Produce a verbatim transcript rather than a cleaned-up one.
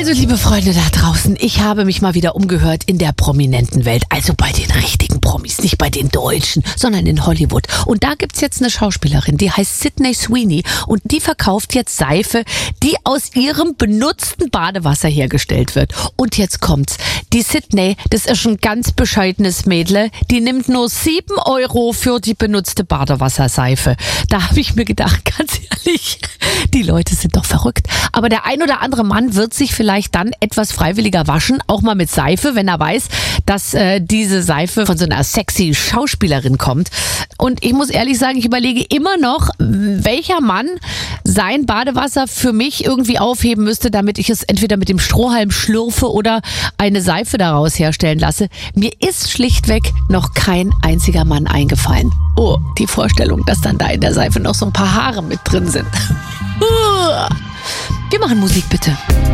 Also, liebe Freunde da draußen, ich habe mich mal wieder umgehört in der prominenten Welt. Also bei den richtigen Promis, nicht bei den Deutschen, sondern in Hollywood. Und da gibt's jetzt eine Schauspielerin, die heißt Sydney Sweeney. Und die verkauft jetzt Seife, die aus ihrem benutzten Badewasser hergestellt wird. Und jetzt kommt's. Die Sydney, das ist ein ganz bescheidenes Mädle. Die nimmt nur sieben Euro für die benutzte Badewasserseife. Da habe ich mir gedacht, ganz ehrlich, die Leute sind doch verrückt. Aber der ein oder andere Mann wird sich vielleicht dann etwas freiwilliger waschen, auch mal mit Seife, wenn er weiß, dass äh, diese Seife von so einer sexy Schauspielerin kommt. Und ich muss ehrlich sagen, ich überlege immer noch, welcher Mann sein Badewasser für mich irgendwie aufheben müsste, damit ich es entweder mit dem Strohhalm schlürfe oder eine Seife daraus herstellen lasse. Mir ist schlichtweg noch kein einziger Mann eingefallen. Oh, die Vorstellung, dass dann da in der Seife noch so ein paar Haare mit drin sind. Wir machen Musik, bitte.